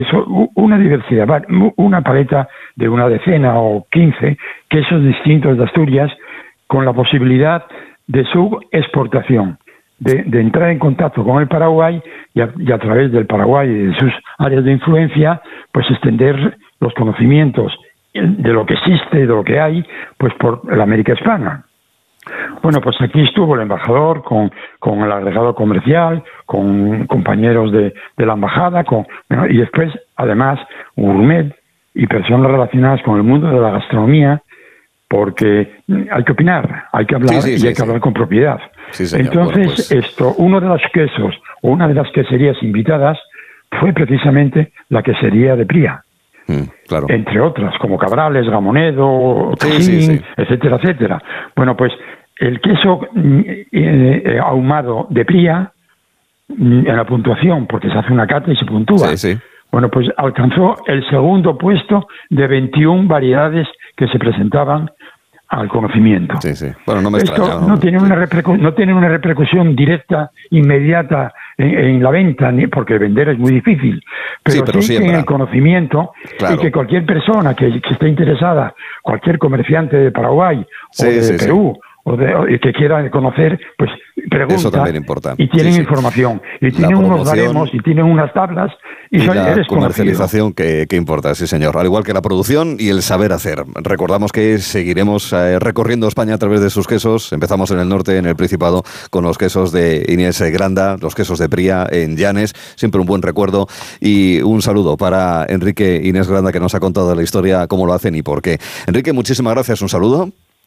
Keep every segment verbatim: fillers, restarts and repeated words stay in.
Eso, una diversidad, una paleta de una decena o quince quesos distintos de Asturias con la posibilidad de su exportación, de, de entrar en contacto con el Paraguay y a, y a través del Paraguay y de sus áreas de influencia, pues extender los conocimientos de lo que existe, de lo que hay, pues por la América Hispana. Bueno, pues aquí estuvo el embajador con, con el agregado comercial, con compañeros de, de la embajada, con, bueno, y después, además, gourmet y personas relacionadas con el mundo de la gastronomía, porque hay que opinar, hay que hablar, sí, sí, y hay sí, que hablar sí. con propiedad. Sí, señor. Entonces, bueno, pues... esto, uno de los quesos, o una de las queserías invitadas, fue precisamente la quesería de Pría. Mm, claro. Entre otras, como Cabrales, Gamonedo, sí, Cajín, sí, sí. etcétera, etcétera. Bueno, pues el queso eh, eh, ahumado de Pría, en la puntuación, porque se hace una cata y se puntúa, sí, sí. bueno, pues alcanzó el segundo puesto de veintiuna variedades que se presentaban al conocimiento. Sí, sí. Bueno, no me Esto extraña, no, no, tiene sí. una repercu- no tiene una repercusión directa, inmediata en, en la venta, ni porque vender es muy difícil, pero sí, pero sí que en el conocimiento, claro. y que cualquier persona que, que esté interesada, cualquier comerciante de Paraguay sí, o de sí, Perú, sí. o, de, o que quiera conocer, pues pregunta. Eso también importa. Y tienen sí, sí. información, y tienen unos baremos, y tienen unas tablas, y, y son, la eres comercialización que, que importa, sí señor. Al igual que la producción y el saber hacer. Recordamos que seguiremos eh, recorriendo España a través de sus quesos. Empezamos en el norte, en el Principado, con los quesos de Inés Granda, los quesos de Pría en Llanes. Siempre un buen recuerdo. Y un saludo para Enrique Inés Granda, que nos ha contado la historia, cómo lo hacen y por qué. Enrique, muchísimas gracias. Un saludo.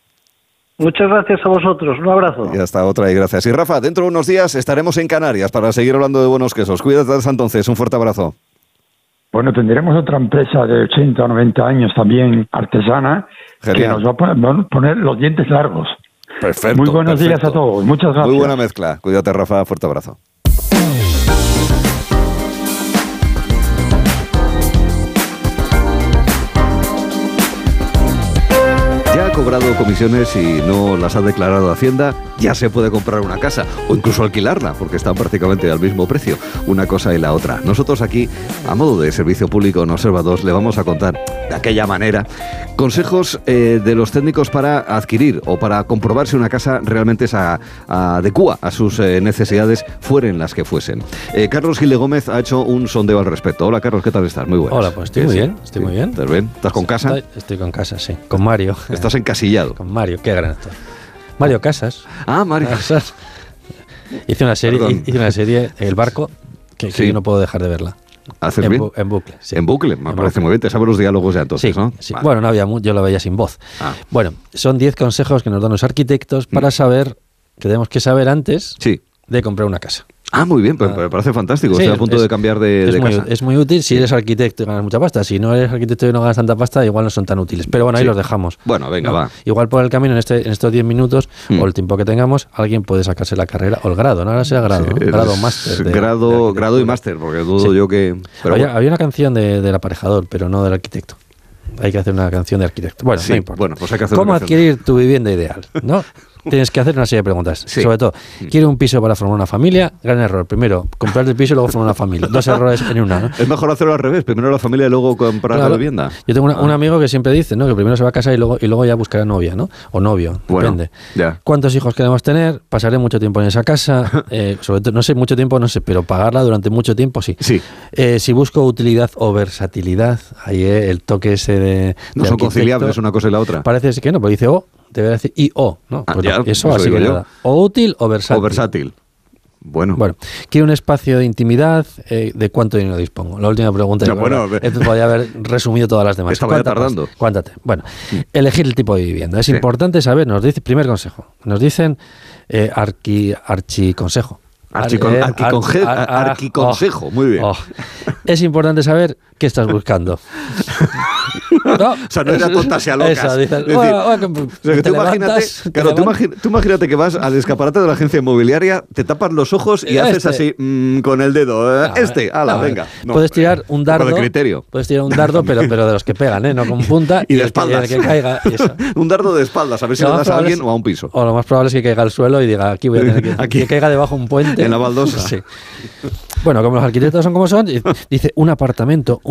Muchas gracias a vosotros, un abrazo. Y hasta otra, y gracias. Y Rafa, dentro de unos días estaremos en Canarias para seguir hablando de buenos quesos. Cuídate hasta entonces, un fuerte abrazo. Bueno, tendremos otra empresa de ochenta o noventa años también artesana. Genial. Que nos va a poner, poner los dientes largos. Perfecto. Muy buenos perfecto. días a todos, muchas gracias. Muy buena mezcla. Cuídate, Rafa, fuerte abrazo. Ya ha cobrado comisiones y no las ha declarado Hacienda, ya se puede comprar una casa o incluso alquilarla, porque están prácticamente al mismo precio, una cosa y la otra. Nosotros aquí, a modo de servicio público en Observa dos, le vamos a contar de aquella manera consejos eh, de los técnicos para adquirir o para comprobar si una casa realmente se a, a adecua a sus eh, necesidades, fueren las que fuesen. Eh, Carlos Gil de Gómez ha hecho un sondeo al respecto. Hola, Carlos, ¿qué tal estás? Muy buenas. Hola, pues estoy muy bien, estoy sí. muy bien. ¿Estás bien? ¿Estás con casa? Estoy, estoy con casa, sí. Con Mario. Estás encasillado. Con Mario, qué gran actor. Mario Casas. Ah, Mario Casas. Hice una serie, Perdón. hice una serie, El Barco, que, que Sí. yo no puedo dejar de verla. ¿Haces en, bien? bu- en bucle. Sí. En bucle, me En parece bucle. muy bien. Te sabes los diálogos ya entonces, Sí, ¿no? sí. Vale. Bueno, no había mu- yo lo veía sin voz. Ah. Bueno, son diez consejos que nos dan los arquitectos para saber, que tenemos que saber antes Sí. de comprar una casa. Ah, muy bien, pues Ah. me parece fantástico. Sí, Estoy a punto es- de cambiar de, es, de muy, casa. es muy útil si eres arquitecto y ganas mucha pasta. Si no eres arquitecto y no ganas tanta pasta, igual no son tan útiles. Pero bueno, ahí Sí. los dejamos. Bueno, venga, ¿no? va. Igual por el camino, en, este, en estos diez minutos, Mm. o el tiempo que tengamos, alguien puede sacarse la carrera o el grado. No ahora sea grado, Sí, ¿no? es grado máster. de- de grado, arquitectura. grado y máster, porque dudo Sí. yo que... Pero había, bueno. había una canción de, del aparejador, pero no del arquitecto. Hay que hacer una canción de arquitecto. Bueno, Sí, no importa. bueno, pues hay que hacer ¿Cómo una canción. adquirir tu vivienda ideal? ¿No? Tienes que hacer una serie de preguntas. Sí. Sobre todo, ¿quiero un piso para formar una familia? Gran error. Primero, comprar el piso y luego formar una familia. Dos errores en una, ¿no? Es mejor hacerlo al revés. Primero la familia y luego comprar Claro. la vivienda. Yo tengo una- Ah. un amigo que siempre dice, ¿no? Que primero se va a casar y luego, y luego ya buscará novia, ¿no? O novio, Bueno, depende. ya. ¿Cuántos hijos queremos tener? Pasaré mucho tiempo en esa casa. Eh, sobre todo, no sé, mucho tiempo, no sé, pero pagarla durante mucho tiempo, sí. Sí. Eh, si busco utilidad o versatilidad, ahí eh, el toque ese de. No de son arquitecto, conciliables una cosa y la otra. Parece que no, pero dice O, debería decir I O, ¿no? Ah, Pues ya, no, eso eso así digo que yo. nada. O útil o versátil. O versátil. Bueno. Bueno, quiero un espacio de intimidad. Eh, ¿De cuánto dinero dispongo? La última pregunta. No, yo bueno, creo que esto podría haber resumido todas las demás. Estaba ya ¿Cuánta tardando. pasta? Cuántate. Bueno, elegir el tipo de vivienda. Es Sí. importante saber, nos dice, primer consejo, nos dicen eh, arqui, archiconsejo. Archicon- Ar- eh, arquiconje- ar- ar- arquiconsejo, oh, muy bien. oh. Es importante saber qué estás buscando. ¿No? O sea, no era tontas y a locas. Eso, dices, Es decir, bueno, bueno, que o sea, que te tú, imagínate, levantas, te claro, tú, levantas. imagi- tú imagínate que vas al escaparate de la agencia inmobiliaria, te tapas los ojos y Este. haces así mm, con el dedo. eh, No, este, ala, no, venga. No, puedes tirar un poco dardo. de criterio. Puedes tirar un dardo, pero, pero de los que pegan, ¿eh? No con punta. Y de el que- espaldas. el que caiga. Y eso. Un dardo de espaldas, a ver si Lo le más das a probable alguien es- o a un piso. O lo más probable es que caiga al suelo y diga, aquí voy a tener que, Aquí. que caiga debajo un puente. En la baldosa. Sí. Bueno, como los arquitectos son como son, dice un apartamento,